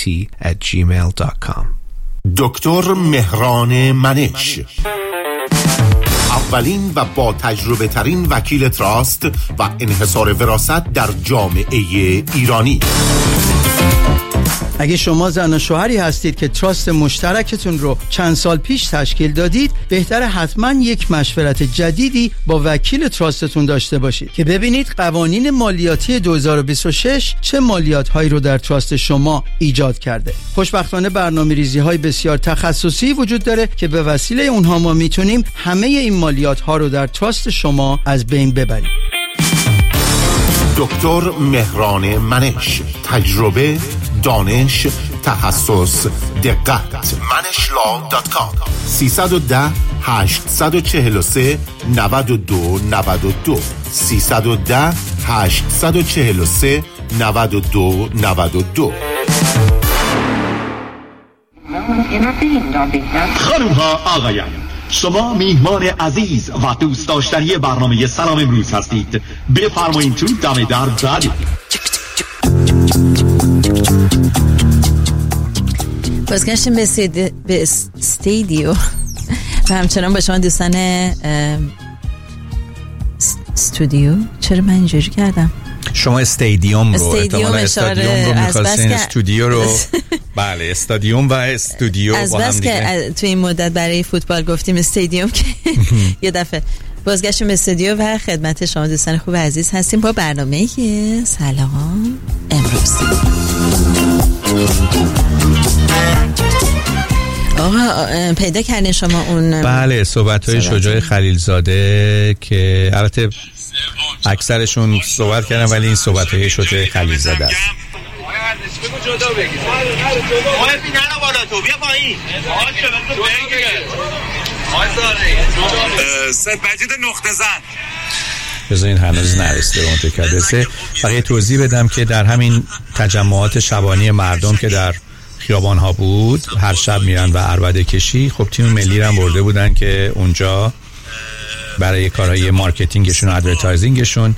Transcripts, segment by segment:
www.drsdt@gmail.com. دکتر مهران منش، اولین و با تجربه ترین وکیل تراست و انحصار وراثت در جامعه ایرانی. اگه شما زن و شوهری هستید که تراست مشترکتون رو چند سال پیش تشکیل دادید، بهتره حتما یک مشورت جدیدی با وکیل تراستتون داشته باشید که ببینید قوانین مالیاتی 2026 چه مالیات‌هایی رو در تراست شما ایجاد کرده. خوشبختانه برنامه‌ریزی‌های بسیار تخصصی وجود داره که به وسیله اونها ما میتونیم همه این مالیات‌ها رو در تراست شما از بین ببریم. دکتر مهران منش، تجربه، دانش، تخصص، دقت. manashlaw.com 310 843 92 92 310 843 92 92. خانم ها آقایان، شما میهمان عزیز و دوست داشتنی برنامه سلام امروز هستید. بفرمایید تو دم در بعدی. بازگشتیم به استودیو و همچنان با شما دوستان استودیو. چرا من اینجوری کردم؟ شما استادیوم رو می‌خواستین، استودیو رو بله، استادیوم و استودیو از با هم بس که تو این مدت برای فوتبال گفتیم استادیوم که یه دفعه بازگشتیم به استودیو و خدمت شما دوستان خوب عزیز هستیم با برنامه‌ای که سلام امروز. آقا پیدا کردین شما اون؟ بله، صحبت‌های شجاع خلیلزاده که البته اکثرشون صحبت کردن ولی این صحبت‌های شجاع خلیلزاده است. سرمجید نقطه زن بذارین هنوز نرسیده به اون تکرده. فقط توضیح بدم که در همین تجمعات شبانی مردم که در خیابان ها بود، هر شب میرن و عربده کشی، خب تیم ملی رو هم برده بودن که اونجا برای کارهای مارکتینگشون و ادورتایزینگشون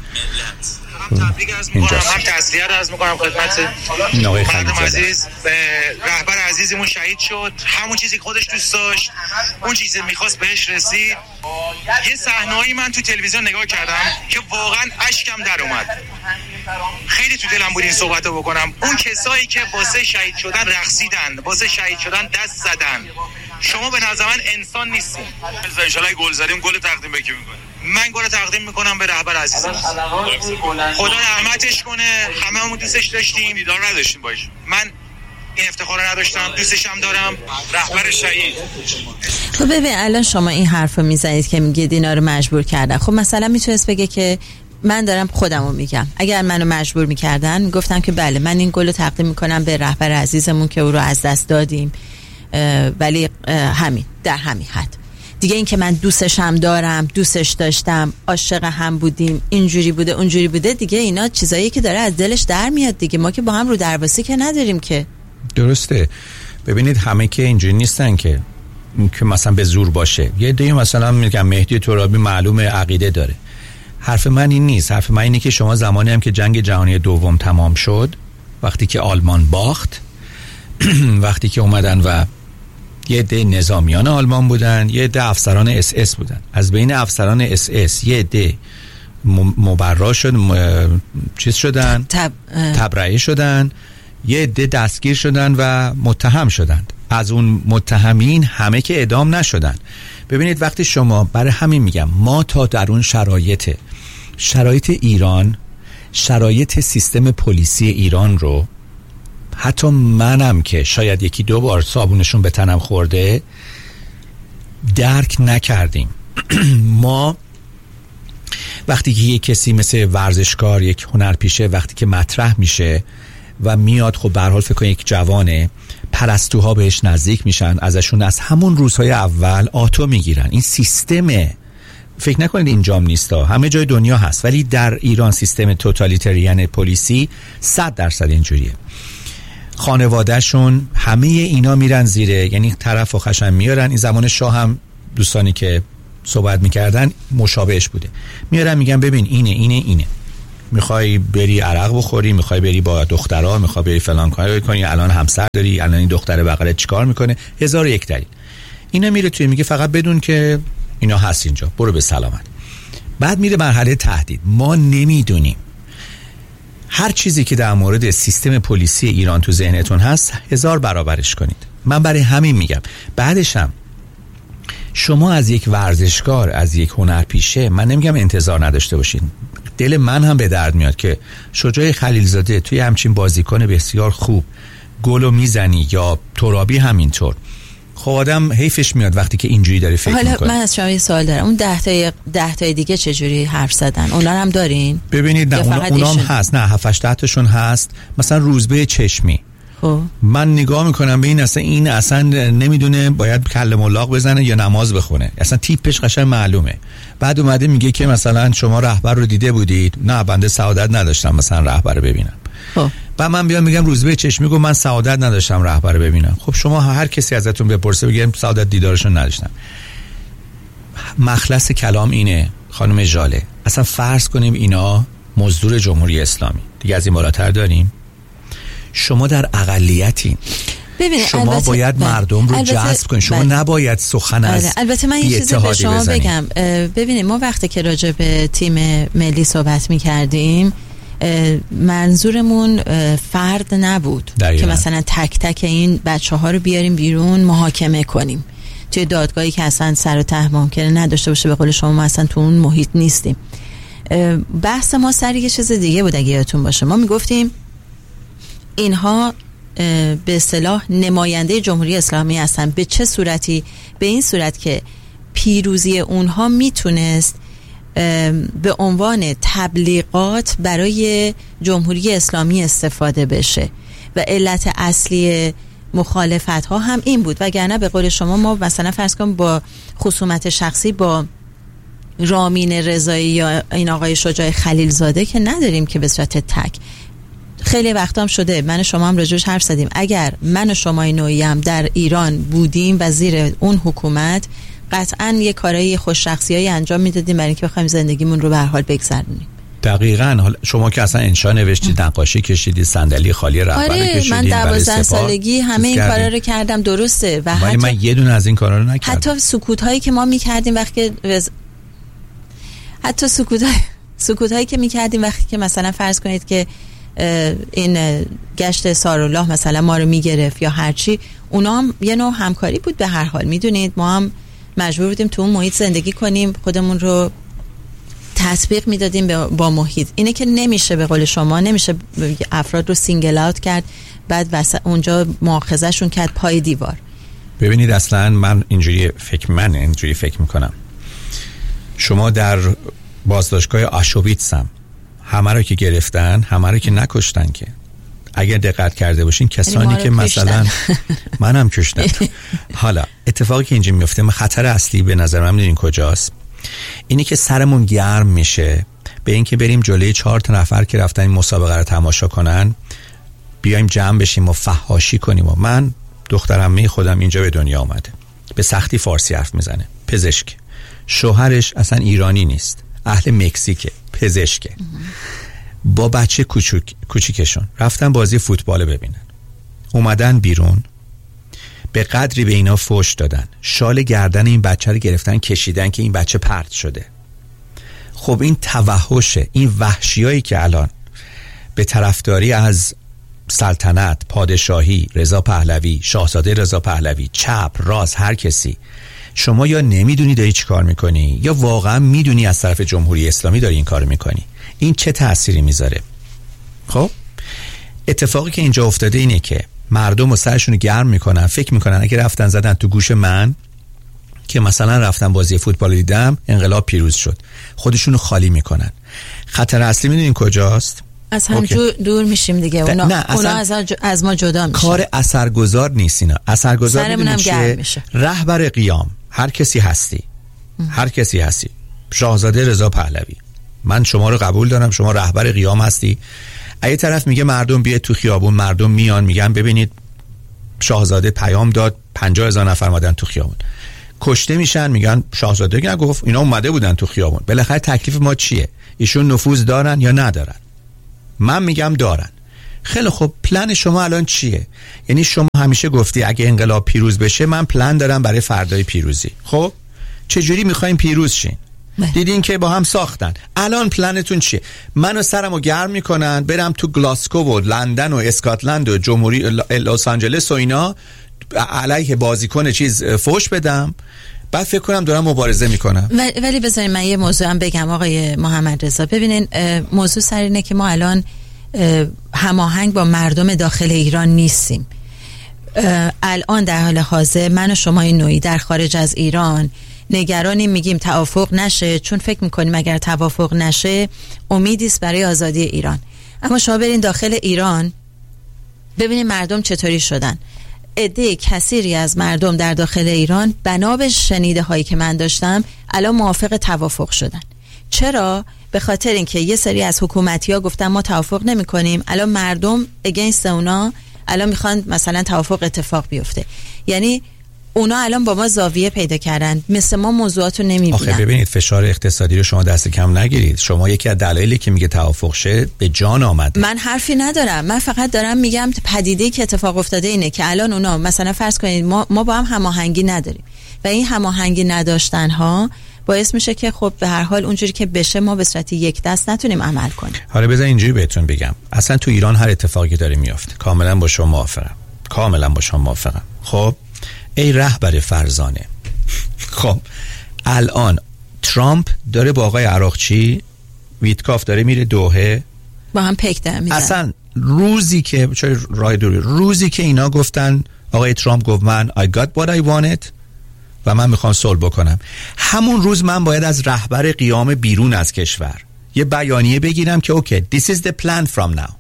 اینجاست. هم تسلیت رو عرض می‌کنم خدمت آقای خلیلزاده عزیز. رهبر عزیزمون شهید شد، همون چیزی که خودش دوست داشت، اون چیزی می‌خواست بهش رسید. یه صحنه‌ای من تو تلویزیون نگاه کردم که واقعا اشکم در اومد. خیلی تو دلم بود این صحبتو بکنم. اون کسایی که واسه شهید شدن رقصیدن، واسه شهید شدن دست زدن، شما به نظر من انسان نیستین. ان شاءالله گل زدیم، گل تقدیم به کی می‌کنید؟ من گل تقدیم میکنم به رهبر عزیزم. خدا رحمتش کنه. هممون دوستش داشتیم، دیدار نداشتیم باش. من این افتخار رو نداشتم، دوستش هم دارم. رهبر شهید. خب ببین الان شما این حرفو میزنید که میگید اینا رو مجبور کردن. خب مثلا میتونست بگه که من دارم خودمو میگم، اگر منو مجبور میکردن میگفتم که بله من این گل رو تقدیم میکنم به رهبر عزیزمون که او رو از دست دادیم، ولی همین در همین حد دیگه. این که من دوستش هم دارم، دوستش داشتم، عاشق هم بودیم، اینجوری بوده اونجوری بوده، دیگه اینا چیزایی که داره از دلش در میاد دیگه. ما که با هم رو درواسی که نداریم که. درسته. ببینید همه که اینجوری نیستن که مثلا به زور باشه. یه عده مثلا میگم مهدی ترابی معلومه عقیده داره. حرف من این نیست. حرف من اینه که شما زمانی هم که جنگ جهانی دوم تمام شد، وقتی که آلمان باخت، وقتی که اومدن و یه عده نظامیان آلمان بودن، یه عده افسران اس اس بودن، از بین افسران اس اس یه عده مبرا شد، چیز شدن، تبرئه شدن، یه عده دستگیر شدن و متهم شدن. از اون متهمین همه که اعدام نشدن. ببینید وقتی شما، برای همین میگم ما تا در اون شرایط ایران، شرایط سیستم پلیسی ایران رو، حتی منم که شاید یکی دو بار صابونشون به تنم خورده، درک نکردیم. ما وقتی که یک کسی مثل ورزشکار، یک هنرپیشه وقتی که مطرح میشه و میاد، خب به هر حال فکر کن یک جوانه، پرستوها بهش نزدیک میشن، ازشون از همون روزهای اول آتو میگیرن. این سیستمه، فکر نکنید اینجام نیستا، همه جای دنیا هست، ولی در ایران سیستم توتالیتریان پلیسی 100% اینجوریه. خانوادهشون همه اینا میرن زیره، یعنی طرف و خشم میارن. این زمان شاه هم دوستانی که صحبت میکردن مشابهش بوده، میارن میگن ببین اینه میخوای بری عرق بخوری، میخوای بری با دخترها، میخوای بری فلان کاری کنی، الان همسر داری، الان این دختر بغلت چیکار میکنه، 1001 دلیل. اینا میره توی میگه فقط بدون که اینا هست اینجا، برو به سلامت. بعد میره مرحله تهدید. ما نمیدونیم. هر چیزی که در مورد سیستم پلیسی ایران تو ذهنتون هست 1000 برابرش کنید. من برای همین میگم بعدش هم شما از یک ورزشکار، از یک هنرپیشه، من نمیگم انتظار نداشته باشین. دل من هم به درد میاد که شجاع خلیلزاده توی همچین بازیکن بسیار خوب گلو میزنی، یا ترابی همینطور. خب آدم حیفش میاد وقتی که اینجوری داره فکر میکنه. حالا من از شما یه سوال دارم، اون 10 تای دیگه چجوری حرف زدن؟ اونا هم دارین؟ ببینید نه اونام هست، نه 7-8 تاشون هست. مثلا روزبه چشمی، من نگاه میکنم به این اصلا نمیدونه باید کله ملاق بزنه یا نماز بخونه، اصلا تیپش قشنگ معلومه. بعد اومده میگه که مثلا شما رهبر رو دیده بودید؟ نه بنده سعادت نداشتم مثلا رهبر رو ببینم. بعد من بیام میگم روزبه چشمی گفت من سعادت نداشتم رهبر رو ببینم. خب شما هر کسی ازتون بپرسه بگم سعادت دیدارشون نداشتم. مخلص کلام اینه خانم ژاله، اصلا فرض کنیم اینا مزدور جمهوری اسلامی، دیگه از این بالاتر داریم؟ شما در اقلیتین، شما باید مردم رو جذب کنید، شما نباید سخن از البته من یه چیزی به شما بگم. ببینید ما وقتی که راجع به تیم ملی صحبت می‌کردیم منظورمون فرد نبود که مثلا تک تک این بچه‌ها رو بیاریم بیرون محاکمه کنیم توی دادگاهی که اصلا سر و ته ممکنه نداشته باشه. به قول شما ما اصلا تو اون محیط نیستیم. بحث ما سر یه چیز دیگه بود. اگه یادتون باشه ما میگفتیم اینها به اصطلاح نماینده جمهوری اسلامی هستن. به چه صورتی؟ به این صورت که پیروزی اونها میتونست به عنوان تبلیغات برای جمهوری اسلامی استفاده بشه و علت اصلی مخالفت ها هم این بود. وگرنه به قول شما ما مثلا فرض کنم با خصومت شخصی با رامین رضایی یا این آقای شجاع خلیلزاده که نداریم که به صورت تک. خیلی وقتا هم شده من و شما هم راجعش حرف زدیم، اگر من و شما نوعی هم در ایران بودیم و زیر اون حکومت قطعاً یه کارهای خوش شخصیایی انجام میدادیم برای اینکه بخوایم زندگیمون رو به هر حال بگذرونیم. دقیقاً. شما که اصلا انشا نوشتید، نقاشی کشیدید، صندلی خالی رهبر کشیدید. من 12 سالگی همه این کارا رو کردم، درسته. و حتی من یه دونه از این کارا رو نکردم. حتی سکوت‌هایی که ما می‌کردیم وقتی که حتی سکوت‌هایی که می‌کردیم وقتی که مثلا فرض کنید که این گشت سارالله مثلا ما رو میگرفت یا هرچی، اونا هم یه نوع همکاری بود. به هر حال میدونید ما هم مجبور بودیم تو اون محیط زندگی کنیم، خودمون رو تطبیق میدادیم با محیط. اینه که نمیشه به قول شما نمیشه افراد رو سینگل اوت کرد بعد اونجا مؤاخذه‌شون کرد پای دیوار. ببینید اصلا من اینجوری فکر میکنم. شما در بازداشتگاه آشویتس هم همه رو که گرفتن، همه رو که نکشتن که. اگر دقت کرده باشین کسانی که مثلا منم کشتم. حالا اتفاقی که اینجا میفته، خطر اصلی به نظر من میدونین کجاست؟ اینی که سرمون گرم میشه به این که بریم جلوی 4 نفر که رفتن این مسابقه رو تماشا کنن بیایم جمع بشیم و فحاشی کنیم. و من دخترعمه خودم اینجا به دنیا آمده، به سختی فارسی حرف میزنه، پزشک، شوهرش اصلا ایرانی نیست، اهل مکزیکه، پزشکه، با بچه کوچیکشون رفتن بازی فوتبال ببینن، اومدن بیرون به قدری به اینا فوش دادن، شال گردن این بچه رو گرفتن کشیدن که این بچه پرت شده. خب این توحشه، این وحشیایی که الان به طرفداری از سلطنت، پادشاهی، رضا پهلوی، شاهزاده رضا پهلوی، چپ راست هر کسی، شما یا نمیدونی داری چی کار میکنی یا واقعا میدونی از طرف جمهوری اسلامی داری این کار میکنی. این چه تأثیری میذاره؟ خب اتفاقی که اینجا افتاده اینه که مردم و سرشون گرم میکنن، فکر میکنن اگه رفتن زدن تو گوش من که مثلا رفتن بازی فوتبال دیدم انقلاب پیروز شد، خودشونو خالی میکنن. خطر اصلی میدونین کجاست؟ از هم دور میشیم دیگه. اونا از ما جدا میشن. کار اثرگذار نیست اینا. اثرگذار میشه رهبر قیام، هر کسی هستی، هر کسی هستی، شاهزاده رضا پهلوی، من شما رو قبول دارم، شما رهبر قیام هستی. اگه طرف میگه مردم بیاید تو خیابون، مردم میان میگن ببینید شاهزاده پیام داد 50,000 نفر اومدن تو خیابون، کشته میشن، میگن شاهزاده نگفت، اینا اومده بودن تو خیابون. بالاخره تکلیف ما چیه؟ ایشون نفوذ دارن یا ندارن؟ من میگم دارن. خیلی خب پلن شما الان چیه؟ یعنی شما همیشه گفتی اگه انقلاب پیروز بشه من پلن دارم برای فردای پیروزی. خب چجوری میخواین پیروز شین؟ دیدین که با هم ساختن. الان پلنتون چیه؟ منو سرمو گرم میکنن برم تو گلاسکو و لندن و اسکاتلند و جمهوری لس آنجلس و اینا علیه بازیکن چیز فوش بدم، بعد فکر کنم دارم مبارزه میکنم. ولی بذارید من یه موضوع هم بگم آقای محمد رضا. ببینین موضوع سر اینه که ما الان هماهنگ با مردم داخل ایران نیستیم. الان در حال حاضر من و شما این نوعی در خارج از ایران نگرانیم، میگیم توافق نشه، چون فکر میکنیم اگر توافق نشه امیدی است برای آزادی ایران. اما شما برین داخل ایران ببینید مردم چطوری شدن. عده کثیری از مردم در داخل ایران بنا به شنیده هایی که من داشتم الان موافق توافق شدن. چرا؟ به خاطر اینکه یه سری از حکومتی ها گفتن ما توافق نمی کنیم، الان مردم اگینست اونا الان میخوان مثلا توافق اتفاق بیفته. یعنی اونا الان با ما زاویه پیدا کردن، مثل ما موضوعاتو نمیبینن. آخه ببینید فشار اقتصادی رو شما دست کم نگیرید. شما یکی از دلایلی که میگه توافق شه به جان آمده. من حرفی ندارم، من فقط دارم میگم پدیده‌ای که اتفاق افتاده اینه که الان اونا مثلا فرض کنید ما با هم هماهنگی نداریم و این هماهنگی نداشتن ها باعث میشه که خب به هر حال اونجوری که بشه ما به صورت یک دست نتونیم عمل کنیم. حالا بذار اینجوری بهتون بگم، اصلا تو ایران هر اتفاقی داره میفته کاملا با شما موافقم. خب ای رهبر فرزانه، خب الان ترامپ داره با آقای عراقچی ویتکاف داره میره دوحه با هم پیک دارن میزن. اصلا روزی که اینا گفتن آقای ترامپ گفت من I got what I wanted و من میخوام صلح بکنم، همون روز من باید از رهبر قیام بیرون از کشور یه بیانیه بگیرم که اوکی this is the plan from now.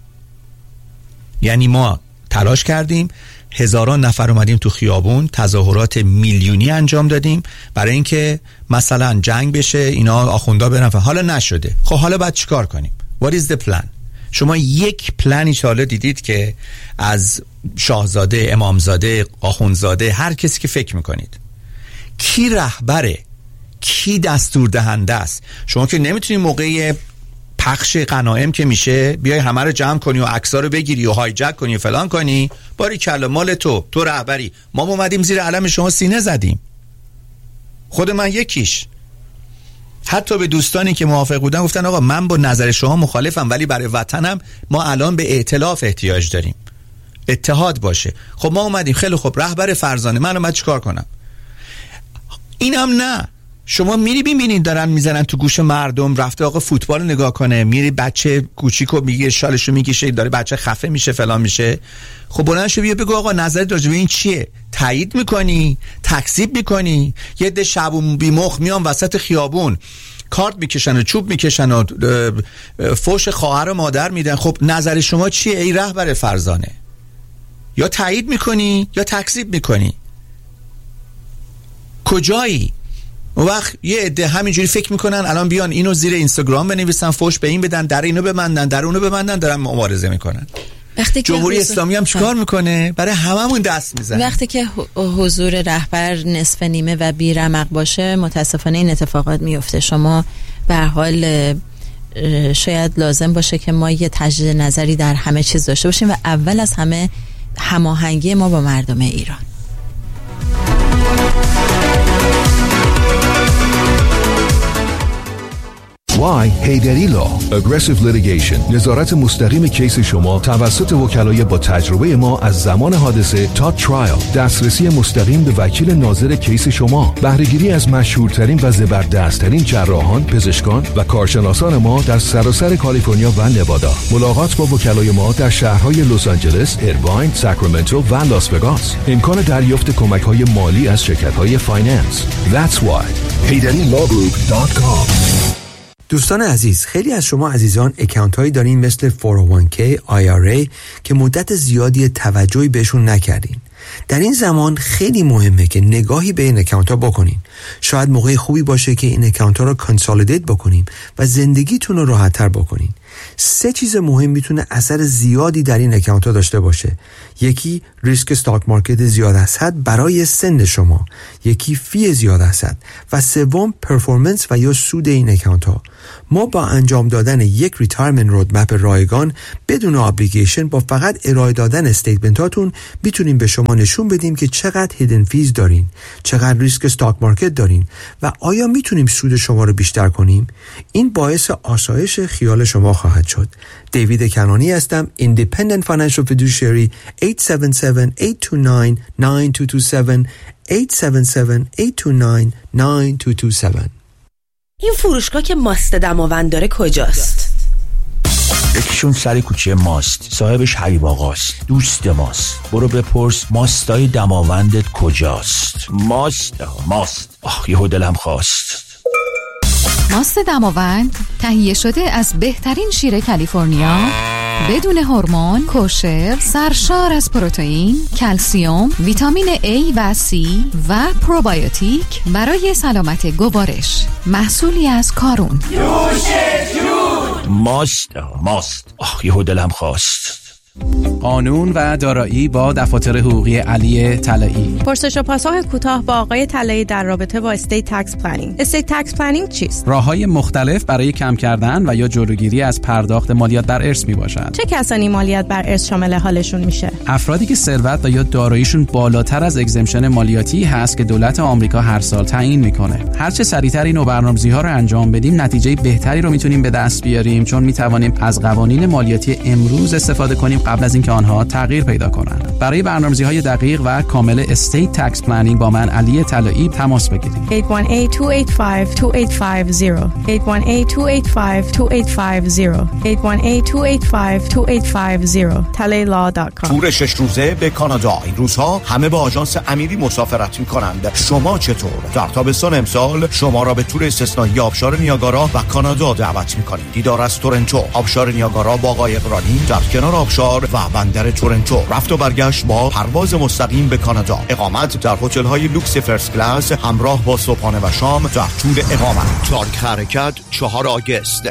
یعنی ما تلاش کردیم، هزاران نفر اومدیم تو خیابون، تظاهرات میلیونی انجام دادیم برای اینکه مثلا جنگ بشه، اینا آخوندا برن، حالا نشده. خب حالا باید چیکار کنیم؟ What is the plan؟ شما یک پلنی حالا دیدید که از شاهزاده، امامزاده، آخوندزاده، هر کسی که فکر میکنید کی رهبره، کی دستور دهنده است؟ شما که نمیتونید موقع پخش غنایم که میشه بیای همه رو جمع کنی و عکس‌ها رو بگیری و هایجک کنی و فلان کنی. باریکلا مال تو رهبری. ما اومدیم زیر علم شما سینه زدیم. خود من یکیش. حتی به دوستانی که موافق بودن گفتن آقا من با نظر شما مخالفم ولی برای وطنم ما الان به ائتلاف احتیاج داریم، اتحاد باشه. خب ما اومدیم، خیلی خب رهبر فرزانه، من اومد چیکار کنم؟ اینم نه، شما میری ببینید دارن میزنن تو گوش مردم، رفته آقا فوتبال نگاه کنه، میری بچه کوچیکو میگه شالشو میکشه داره بچه خفه میشه فلان میشه. خب بلند شو بیا بگو آقا نظرت راجع به این چیه؟ تایید میکنی؟ تکذیب میکنی؟ یه عده شبون بیمخ میان وسط خیابون کارت میکشن و چوب میکشن و فوش خواهر و مادر میدن. خب نظر شما چیه ای رهبر فرزانه؟ یا تایید میکنی یا تکذیب میکنی؟ کجایی؟ اون وقت یه عده همینجوری فکر میکنن الان بیان اینو زیر اینستاگرام بنویسن، فوش به این بدن، در اینو ببندن، در اونو ببندن، دارن مبارزه میکنن. جمهوری اسلامی هم چیکار میکنه؟ برای هممون دست میزنه. وقتی که حضور رهبر نصف نیمه و بیرمق باشه متاسفانه این اتفاقات میفته. شما به هر حال شاید لازم باشه که ما یه تجدید نظری در همه چیز داشته باشیم و اول از همه هماهنگی ما با مردم ایران. Why هیدری لا Aggressive Litigation، نظارت مستقیم کیس شما توسط وکلای با تجربه ما از زمان حادثه تا ترایل، دسترسی مستقیم به وکیل ناظر کیس شما، بهره‌گیری از مشهورترین و زبردستترین جراحان، پزشکان و کارشناسان ما در سراسر کالیفرنیا و نوادا. ملاقات با وکلای ما در شهرهای لس آنجلس، ایرواین، ساکرامنتو و لاس وگاس. امکان دریافت کمک‌های مالی از شرکت‌های فایننس. That's why HeyDaddyLawGroup.com. دوستان عزیز، خیلی از شما عزیزان اکانت هایی دارین مثل 401k، IRA که مدت زیادی توجهی بهشون نکردین. در این زمان خیلی مهمه که نگاهی به این اکانت ها بکنین. شاید موقع خوبی باشه که این اکانت ها رو کانسالیدیت بکنیم و زندگیتون رو راحت تر بکنین. 3 چیز مهم میتونه اثر زیادی در این اکانت ها داشته باشه. یکی ریسک استاک مارکت زیاد از حد برای سن شما، یکی فی زیاد از حد و سوم پرفورمنس و یا سود این اکانت ها. ما با انجام دادن یک ریتایرمنت رودمپ رایگان بدون ابلیگیشن با فقط ارائه دادن استیتمنت هاتون میتونیم به شما نشون بدیم که چقدر هیدن فیز دارین، چقدر ریسک استاک مارکت دارین و آیا میتونیم سود شما رو بیشتر کنیم. این باعث آسایش خیال شما خواهد شد. دیوید کنانی هستم، Independent Financial Fiduciary. 877-829-9227 877-829-9227. این فروشگاه که ماست دماوند داره کجاست؟ یکیشون سر کوچه ماست، صاحبش حبیب آقاست، دوست ماست. برو بپرس ماستای دماوندت کجاست. ماست یهو دلم خواست. ماست دماوند تهیه شده از بهترین شیر کالیفرنیا، بدون هورمون، کوشر، سرشار از پروتئین، کلسیم، ویتامین A و C و پروبیوتیک برای سلامت گوارش. محصولی از کارون. ماست یهو دلم خواست. قانون و دارایی با دفاتر حقوقی علی طلایی. پرسش و پاسخ کوتاه با آقای طلایی در رابطه با استیت تکس پلنینگ. استیت تکس پلنینگ چیست؟ راه‌های مختلف برای کم کردن و یا جلوگیری از پرداخت مالیات بر ارث میباشد. چه کسانی مالیات بر ارث شامل حالشون میشه؟ افرادی که ثروت و یا داراییشون بالاتر از اگزمشن مالیاتی هست که دولت آمریکا هر سال تعیین میکنه. هر چه سریعتر این برنامه‌ریزی‌ها رو انجام بدیم، نتیجه بهتری رو میتونیم به دست بیاریم، چون میتوانیم از قوانین مالیاتی امروز استفاده کنیم قبل از اینکه آنها تغییر پیدا کنند. برای برنامه‌ریزی‌های دقیق و کامل استیت تکس پلنینگ با من علی طلایی تماس بگیرید. 818-285-2850 818-285-2850 talaylaw.com. تور 6 روزه به کانادا. این روزها همه با آژانس امیری مسافرت می‌کنند. شما چطور؟ در تابستان امسال شما را به تور استثنایی آبشار نیاگارا و کانادا دعوت می‌کنیم. دیدار از تورنتو، آبشار نیاگارا با آقای اقرانی در کنار آبشار و بندر تورنتو. رفت و برگشت با پرواز مستقیم به کانادا. اقامت در هتل‌های لوکس فرست کلاس همراه با صبحانه و شام در طول اقامت. تاریخ حرکت 4 آگوست.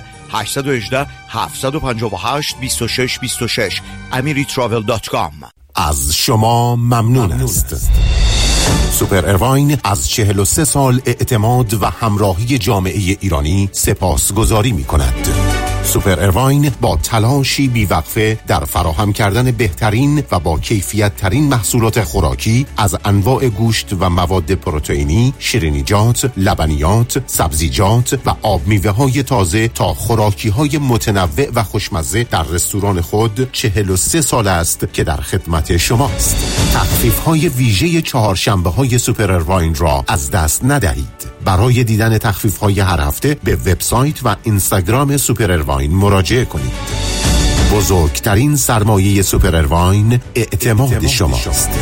818-758-2626 amiritravel.com. از شما ممنون است. سوپر اروین از 43 سال اعتماد و همراهی جامعه ایرانی سپاسگزاری می کند. سوپر اروین با تلاشی بیوقفه در فراهم کردن بهترین و با کیفیت ترین محصولات خوراکی از انواع گوشت و مواد پروتئینی، شیرینیجات، لبنیات، سبزیجات و آب میوه های تازه تا خوراکی های متنوع و خوشمزه در رستوران خود 43 سال است که در خدمت شماست. تخفیف های ویژه چهارشنبه های سوپر اروین را از دست ندهید. برای دیدن تخفیف های هر هفته به وبسایت و اینستاگرام سوپر اروین مراجعه کنید. بزرگترین سرمایه سوپر اروین اعتماد شماست.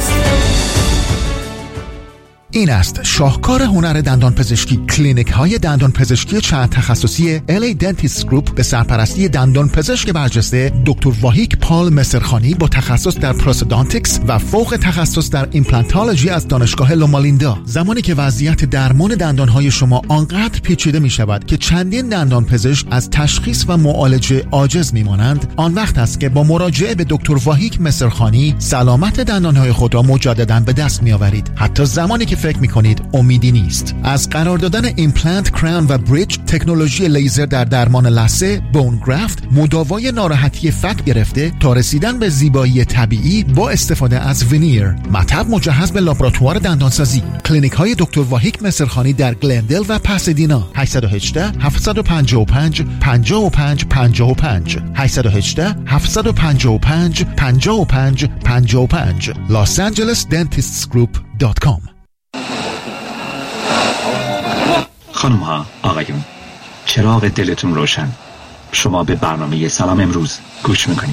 این است شاهکار هنر دندان پزشکی. کلینیک های دندان پزشکی چند تخصصی LA Dentist Group به سرپرستی دندان پزشک برجسته دکتر واهیک پال مصرخانی با تخصص در پروستودانتیکس و فوق تخصص در ایمپلانتولوژی از دانشگاه لومالیندا. زمانی که وضعیت درمان دندان های شما آنقدر پیچیده می شود که چندین دندان پزشک از تشخیص و معالجه عاجز می مانند، آن وقت است که با مراجعه به دکتر واهیک مصرخانی سلامت دندان های خود را مجددا به دست می آورید، حتی زمانی که فکر میکنید امیدی نیست. از قرار دادن ایمپلنت، کراون و بریج، تکنولوژی لیزر در درمان لثه، بون گرافت، مداوای ناراحتی فک گرفته تا رسیدن به زیبایی طبیعی با استفاده از وینیر. مطب مجهز به لابراتوار دندانسازی. کلینیک های دکتر واهیک مصرخانی در گلندل و پاسادینا. 818-755-5555 818-755-5555 losangelesdentistgroup.com. خانم ها، آقایون، چراغ دلتون روشن. شما به برنامه سلام امروز گوش میکنید.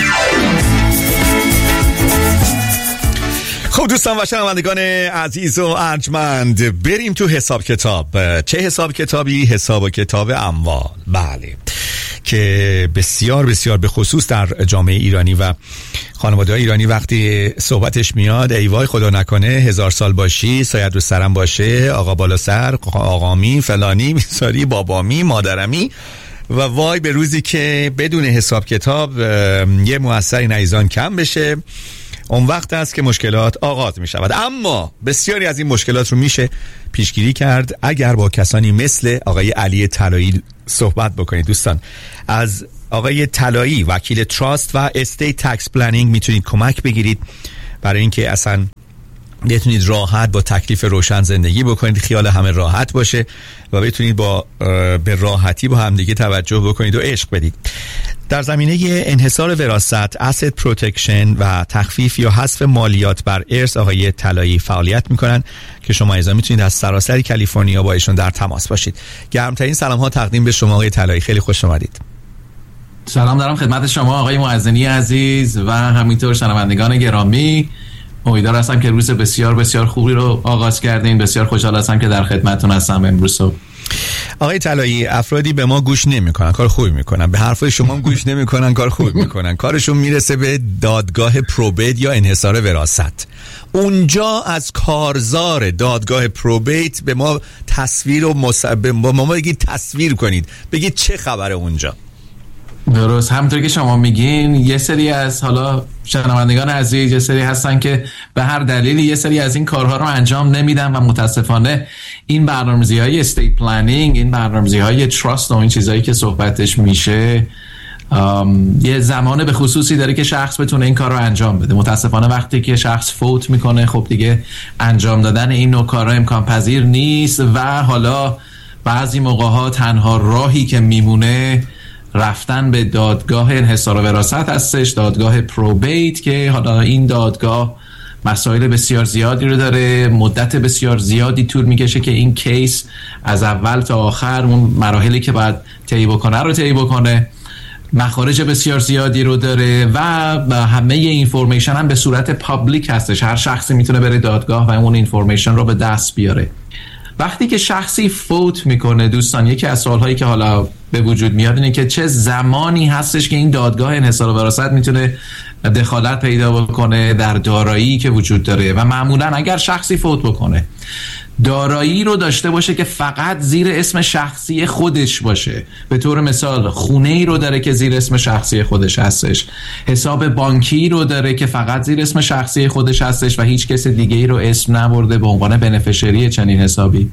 خب دوستان و شنوندگان عزیز و ارجمند، بریم تو حساب کتاب. چه حساب کتابی؟ حساب و کتاب اموال. بله، که بسیار بسیار به خصوص در جامعه ایرانی و خانواده ایرانی وقتی صحبتش میاد، ای وای خدا نکنه 1000 سال باشی، سایت رو سرم باشه، آقا بالا سر، آقامی، فلانی، میساری، بابامی، مادرمی، و وای به روزی که بدون حساب کتاب یه مؤثری نایزان کم بشه، اون وقت است که مشکلات آغاز می شود. اما بسیاری از این مشکلات رو میشه پیشگیری کرد اگر با کسانی مثل آقای علی طلایی صحبت بکنید. دوستان، از آقای طلایی وکیل تراست و استیت تکس پلنینگ میتونید کمک بگیرید برای اینکه اصلا بتونید راحت با تکلیف روشن زندگی بکنید، خیال همه راحت باشه و بتونید به راحتی با همدیگه توجه بکنید و عشق بدید. در زمینه انحصار وراثت، asset پروتکشن و تخفیف یا حذف مالیات بر ارث آقای طلایی فعالیت میکنن که شما ایضا میتونید از سراسر کالیفرنیا با ایشون در تماس باشید. گرمترین سلام ها تقدیم به شما آقای طلایی، خیلی خوش آمدید. سلام دارم خدمت شما آقای معزنی عزیز و همینطور شنوندگان گرامی. امیدوار هستم که روز بسیار بسیار خوبی رو آغاز کردین. بسیار خوشحال هستم که در خدمتتون هستم امروز صبح. آقای طلایی، افرادی به ما گوش نمی‌کنن، کار خوبی میکنن، به حرفای شما هم گوش نمی‌کنن، کار خوبی میکنن، کارشون میرسه به دادگاه پروبیت یا انحصار وراثت. اونجا از کارزار دادگاه پروبیت به ما تصویر و با ما بگید، تصویر کنید، بگید چه خبره اونجا. درست، همونطور که شما میگین یه سری از حالا شنوندگان عزیز یه سری هستن که به هر دلیلی یه سری از این کارها رو انجام نمیدن و متاسفانه این برنامه‌ریزی‌های استیت پلنینگ، این برنامه‌ریزی‌های تراست و این چیزایی که صحبتش میشه یه زمان به خصوصی داره که شخص بتونه این کار رو انجام بده. متاسفانه وقتی که شخص فوت میکنه خب دیگه انجام دادن این نوع کارها امکان پذیر نیست و حالا بعضی موقع‌ها تنها راهی که میمونه رفتن به دادگاه انحصار وراثت هستش، دادگاه پروبیت، که حالا این دادگاه مسائل بسیار زیادی رو داره، مدت بسیار زیادی طول میکشه که این کیس از اول تا آخر اون مراحلی که باید طی بکنه، مخارج بسیار زیادی رو داره و همه اینفورمیشن هم به صورت پابلیک هستش. هر شخصی میتونه بره دادگاه و اون اینفورمیشن رو به دست بیاره. وقتی که شخصی فوت میکنه دوستان، یکی از سوالهایی که حالا به وجود میاد اینه که چه زمانی هستش که این دادگاه انحصار وراثت میتونه دخالت پیدا بکنه در دارایی که وجود داره. و معمولا اگر شخصی فوت بکنه دارایی رو داشته باشه که فقط زیر اسم شخصی خودش باشه، به طور مثال خونه ای رو داره که زیر اسم شخصی خودش هستش، حساب بانکی رو داره که فقط زیر اسم شخصی خودش هستش و هیچ کس دیگه ای رو اسم نبرده به عنوان بنفیشری چنین حسابی،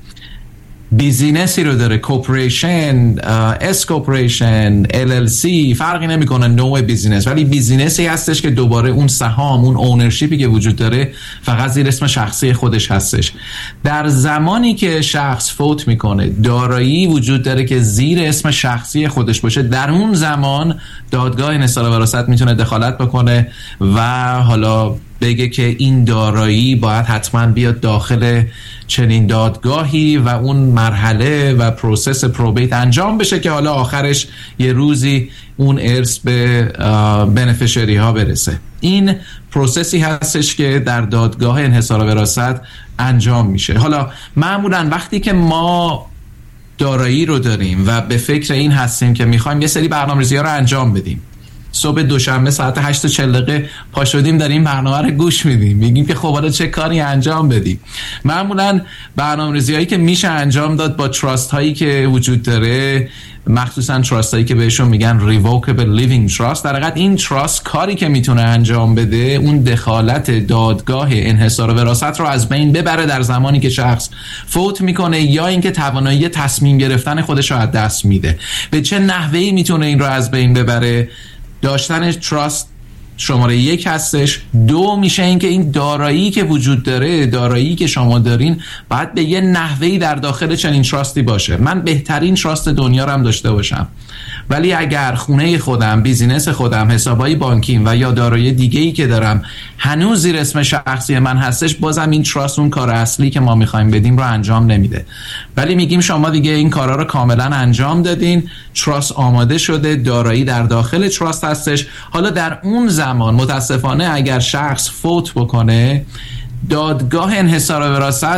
بیزینسی رو داره، کوپریشن، اس کوپریشن، LLC، فرقی نمیکنه نوع بیزینس، ولی بیزینسی هستش که دوباره اون سهام، اون اونرشیپی که وجود داره فقط زیر اسم شخصی خودش هستش. در زمانی که شخص فوت میکنه دارایی وجود داره که زیر اسم شخصی خودش باشه، در اون زمان دادگاه انحصار وراثت میتونه دخالت بکنه و حالا بگه که این دارایی باید حتما بیاد داخل چنین دادگاهی و اون مرحله و پروسس پروبیت انجام بشه که حالا آخرش یه روزی اون ارث به بنفیشری ها برسه. این پروسسی هستش که در دادگاه انحصار وراثت انجام میشه. حالا معمولا وقتی که ما دارایی رو داریم و به فکر این هستیم که میخوایم یه سری برنامه‌ریزی‌ها رو انجام بدیم، صبح دوشنبه ساعت 8:40 پا شدیم داریم برنامه رو گوش میدیم، میگیم که خب حالا چه کاری انجام بدیم. معمولا برنامه‌ریزی‌هایی که میشه انجام داد با تراست هایی که وجود داره، مخصوصا تراست هایی که بهشون میگن revocable living trust، در حقیقت این تراست کاری که میتونه انجام بده اون دخالت دادگاه انحصار وراثت رو از بین ببره در زمانی که شخص فوت میکنه یا اینکه توانایی تصمیم گرفتن خودش رو از دست میده. به چه نحوهی میتونه این رو از بین ببره؟ داشتن تراست شماره 1 هستش. 2 میشه این که این دارایی که وجود داره، دارایی که شما دارین باید به یه نحوهی در داخل چنین تراستی باشه. من بهترین تراست دنیا رو هم داشته باشم، ولی اگر خونه خودم، بیزینس خودم، حسابای بانکیم و یا دارایی دیگه‌ای که دارم هنوز زیر اسم شخصی من هستش، بازم این تراست اون کار اصلی که ما میخوایم بدیم رو انجام نمیده. ولی میگیم شما دیگه این کارا رو کاملا انجام دادین، تراست آماده شده، دارایی در داخل تراست هستش. حالا در اون زمان متاسفانه اگر شخص فوت بکنه، دادگاه انحصار وراثت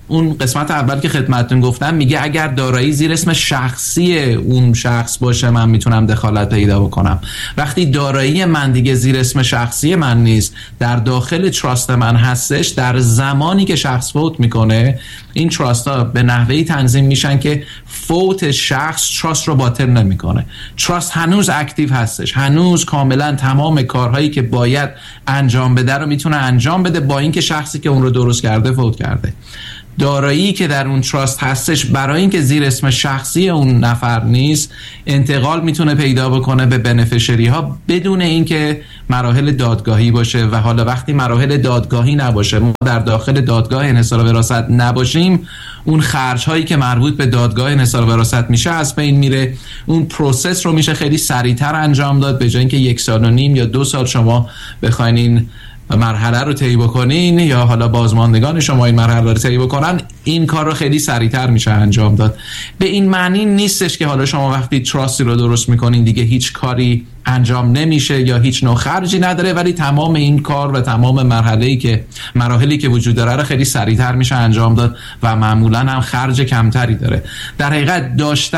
اون قسمت اول که خدمتتون گفتم میگه اگر دارایی زیر اسم شخصی اون شخص باشه من میتونم دخالت پیدا بکنم. وقتی دارایی من دیگه زیر اسم شخصی من نیست، در داخل تراست من هستش، در زمانی که شخص فوت میکنه این تراست ها به نحوهی تنظیم میشن که فوت شخص تراست رو باطل نمیکنه. تراست هنوز اکتیو هستش، هنوز کاملا تمام کارهایی که باید انجام بده رو میتونه انجام بده با اینکه شخصی که اون رو درست کرده فوت کرده. دارایی که در اون تراست هستش برای اینکه زیر اسم شخصی اون نفر نیست انتقال میتونه پیدا بکنه به بنفیشری ها بدون اینکه مراحل دادگاهی باشه. و حالا وقتی مراحل دادگاهی نباشه، ما در داخل دادگاه انحصار وراثت نباشیم، اون خرج هایی که مربوط به دادگاه انحصار وراثت میشه از بین میره. اون پروسس رو میشه خیلی سریعتر انجام داد، به جای اینکه 1.5 سال یا 2 سال شما بخواین این مرحله رو طی بکنین یا حالا بازماندگان شما این مرحله رو طی بکنن، این کار رو خیلی سریعتر میشه انجام داد. به این معنی نیستش که حالا شما وقتی تراستی رو درست میکنین دیگه هیچ کاری انجام نمیشه یا هیچ نوع خرجی نداره، ولی تمام این کار و تمام مراحلی که وجود داره رو خیلی سریعتر میشه انجام داد و معمولا هم خرج کمتری داره. در حقیقت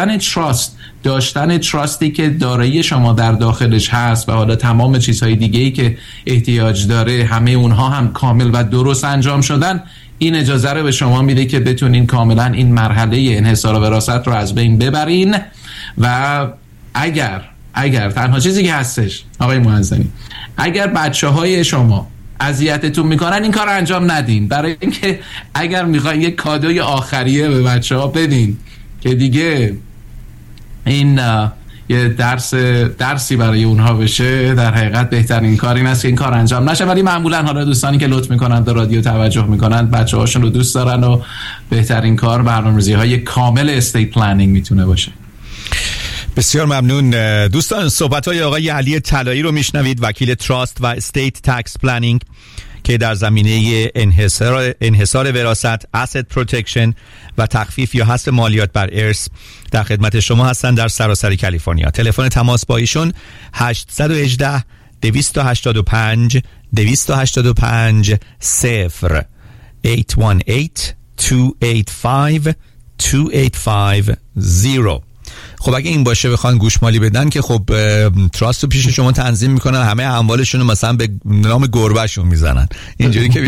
داشتن تراستی که دارایی شما در داخلش هست و حالا تمام چیزهای دیگه‌ای که احتیاج داره همه اونها هم کامل و درست انجام شدن، این اجازه رو به شما میده که بتونین کاملا این مرحله انحصار وراثت رو از بین ببرین. و اگر تنها چیزی که هستش آقای معزنی، اگر بچه‌های شما اذیتتون میکنن این کار انجام ندین، برای اینکه اگر میخواین یک کادوی آخریه به بچه‌ها بدین که دیگه این یه درسی برای اونها بشه، در حقیقت بهترین کار این است که این کار انجام نشه. ولی معمولا حالا دوستانی که لطف میکنن به رادیو توجه میکنن بچه‌هاشون رو دوست دارن و بهترین کار برنامه‌ریزی‌های کامل استیت پلنینگ میتونه باشه. بسیار ممنون دوستان. صحبت‌های آقای علی طلایی رو میشنوید، وکیل تراست و استیت تکس پلنینگ که در زمینه انحصار وراثت، asset protection و تخفیف یا حذف مالیات بر ارث در خدمت شما هستند در سراسر کالیفرنیا. تلفن تماس با ایشون 818 285 285 0 818 285 2850. خب اگه این باشه بخوان گوشمالی بدن که خب تراست رو پیش شما تنظیم میکنن، همه اموالشون رو مثلا به نام گربهشون میزنن، اینجوری که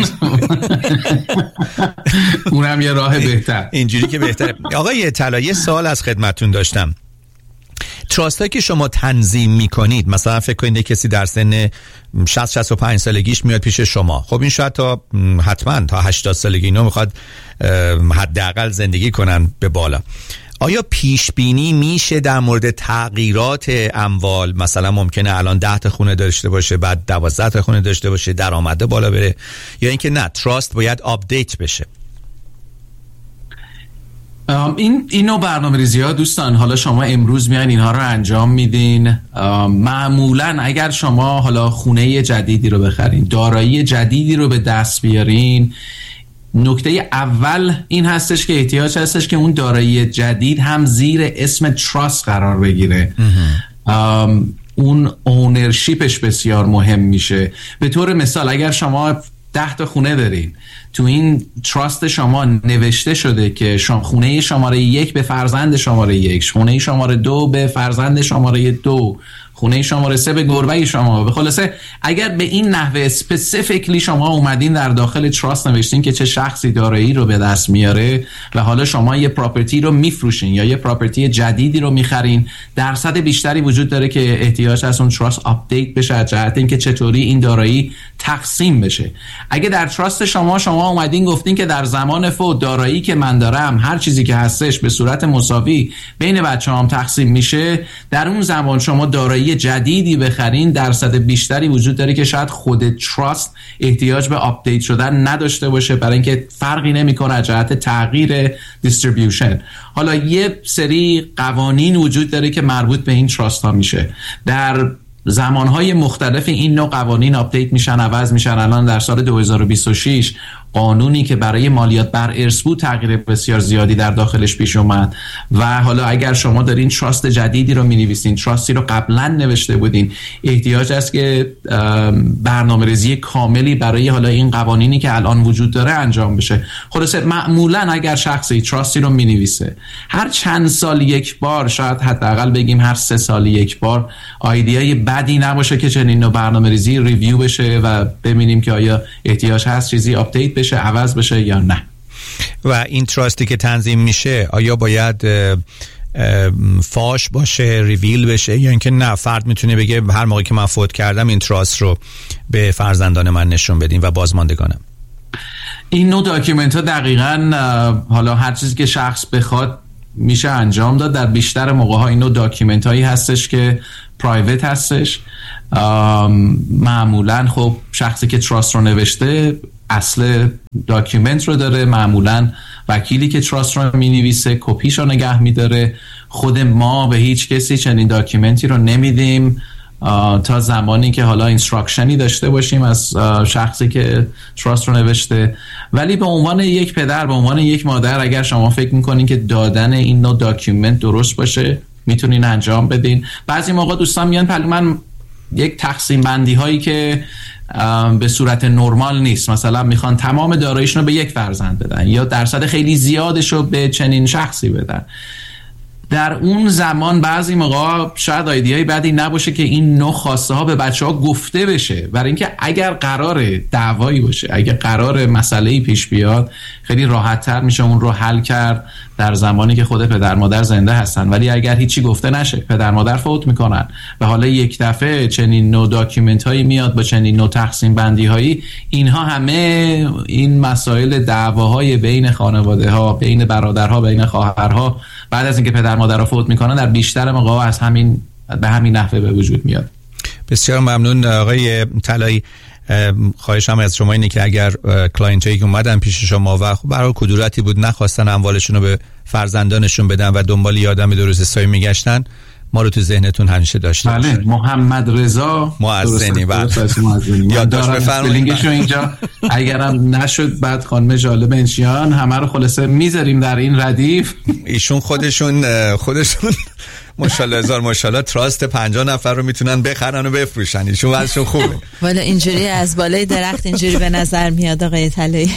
اونم یه راه بهتر، اینجوری که بهتره. آقای طلایی سوال از خدمتتون داشتم. تراست که شما تنظیم میکنید، مثلا فکر کنید کسی در سن 60-65 سالگیش میاد پیش شما، خب این شاید حتما تا 80 سالگی اینو میخواد حداقل زندگی کنن به بالا. آیا پیش بینی میشه در مورد تغییرات اموال؟ مثلا ممکنه الان 10 تا خونه داشته باشه بعد 12 تا خونه داشته باشه، درآمده بالا بره، یا اینکه نه تراست باید آپدیت بشه؟ این نوع برنامه‌ریزی ها دوستان، حالا شما امروز میان اینها رو انجام میدین. معمولا اگر شما حالا خونه جدیدی رو بخرین، دارایی جدیدی رو به دست بیارین، نکته اول این هستش که احتیاج هستش که اون دارایی جدید هم زیر اسم تراست قرار بگیره. اون اونرشیپش بسیار مهم میشه. به طور مثال اگر شما 10 تا خونه دارین، تو این تراست شما نوشته شده که خونه شماره 1 به فرزند شماره 1، خونه شماره 2 به فرزند شماره 2، خونه شماره 3 به گربه شما. به خلاصه اگر به این نحوه اسپسیفیکلی شما اومدین در داخل تراست نوشتین که چه شخصی دارایی رو به دست میاره و حالا شما یه پراپرتی رو میفروشین یا یه پراپرتی جدیدی رو میخرین، درصد بیشتری وجود داره که احتیاج هست اون تراست آپدیت بشه از جهت اینکه چطوری این دارایی تقسیم بشه. اگه در تراست شما اومدین گفتین که در زمان فوت دارایی که من دارم هر چیزی که هستش به صورت مساوی بین بچه‌هام تقسیم میشه، در اون زمان شما دارایی جدیدی بخرین درصد بیشتری وجود داره که شاید خود تراست احتیاج به آپدیت شدن نداشته باشه، برای اینکه فرقی نمیکنه از جهت تغییر دیستریبیوشن. حالا یه سری قوانین وجود داره که مربوط به این تراست ها میشه. در زمانهای مختلف این نوع قوانین آپدیت میشن، عوض میشن. الان در سال 2026 قانونی که برای مالیات بر ارث بود تغییر بسیار زیادی در داخلش پیش اومد و حالا اگر شما دارین تراست جدیدی رو می‌نویسین، تراستی رو قبلا نوشته بودین، احتیاج است که برنامه‌ریزی کاملی برای حالا این قوانینی که الان وجود داره انجام بشه. خلاصه معمولا اگر شخصی تراستی رو می‌نویسه هر چند سال یک بار، شاید حداقل بگیم هر 3 سال یک بار، ایده بدی نباشه که چنین نوع برنامه‌ریزی ریویو بشه و ببینیم که آیا احتیاج هست چیزی آپدیت بشه، عوض بشه یا نه. و این تراستی که تنظیم میشه آیا باید فاش باشه، ریویل بشه، یا اینکه نه فرد میتونه بگه هر موقعی که من فوت کردم این تراست رو به فرزندان من نشون بدین و بازماندگانم؟ این نوع داکیومنت ها دقیقاً حالا هر چیزی که شخص بخواد میشه انجام داد. در بیشتر موقع ها این نوع داکیومنت هایی هستش که پرایوت هستش. معمولاً خب شخصی که تراست رو نوشته اصل داکیومنت رو داره، معمولاً وکیلی که تراست رو می-نویسه کپیش رو نگه می‌داره. خود ما به هیچ کسی چنین داکیومنتی رو نمیدیم تا زمانی که حالا اینستراکشنی داشته باشیم از شخصی که تراست رو نوشته. ولی به عنوان یک پدر، به عنوان یک مادر، اگر شما فکر میکنین که دادن این نوع داکیومنت درست باشه میتونین انجام بدین. بعضی موقع دوستان میان پلو من یک تقسیم بندی هایی که به صورت نرمال نیست، مثلا میخوان تمام داراییشون رو به یک فرزند بدن یا درصد خیلی زیادش رو به چنین شخصی بدن. در اون زمان بعضی موقع شاید ایده‌ای بدی نباشه که این نوع خواسته ها به بچه‌ها گفته بشه، برای اینکه اگر قرار دعوایی باشه، اگر قرار مسئله‌ای پیش بیاد، خیلی راحت‌تر میشه اون رو حل کرد در زمانی که خود پدر مادر زنده هستن. ولی اگر هیچی گفته نشه، پدر مادر فوت میکنن و حالا یک دفعه چنین نوع داکیومنت هایی میاد با چنین نوع تقسیم بندی هایی، اینها همه این مسائل دعواهای بین خانواده ها، بین برادرها، بین خواهرها، بعد از اینکه پدر مادر فوت میکنن در بیشتر مواقع از همین به همین نحوه به وجود میاد. بسیار ممنون آقای طلایی. خواهشم از شما اینه که اگر کلاینتایی که اومدن پیش شما و برای کدورتی بود نخواستن اموالشون رو به فرزندانشون بدن و دنبال یه آدم درست حسابی میگشتن، ما رو تو ذهنتون همیشه داشته باشید. بله، محمد رضا معزنی. یادداشت بفرمایید اینجا اگرم نشد بعد خانم جالب انشیان همه رو خلاصه میذاریم در این ردیف. ایشون خودشون ماشاءالله هزار ماشاءالله تراست 50 نفر رو میتونن بخرن و بفروشن. ایشون وضعشون خوبه. والا اینجوری از بالای درخت اینجوری به نظر میاد آقای طلایی.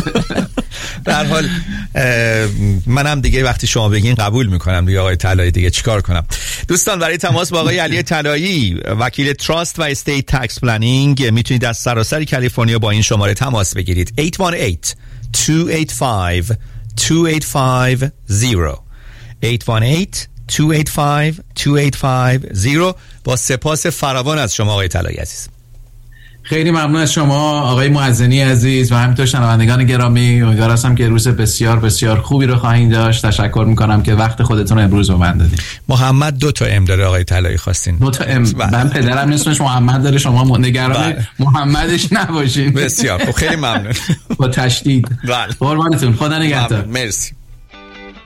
در حال منم دیگه وقتی شما بگین قبول میکنم دیگه آقای طلایی، دیگه چیکار کنم. دوستان برای تماس با آقای علی طلایی وکیل تراست و استیت تکس پلنینگ میتونید از سراسر کالیفرنیا با این شماره تماس بگیرید. 818-285-2850 با سپاس فراوان از شما آقای طلایی عزیز. خیلی ممنون از شما آقای معزنی عزیز و همینطور شنوندگان گرامی. امیدوار هستم که روز بسیار بسیار خوبی رو خواهید داشت. تشکر میکنم که وقت خودتون امروز رو من دادید. محمد 2 تا ام داره آقای طلایی، خواستین 2 تا ام. من پدرم اسمش محمد داره، شما نگران محمدش نباشین. بسیار خب، خیلی ممنون. با تشدید. قربانتون، خدا نگهدار. مرسی.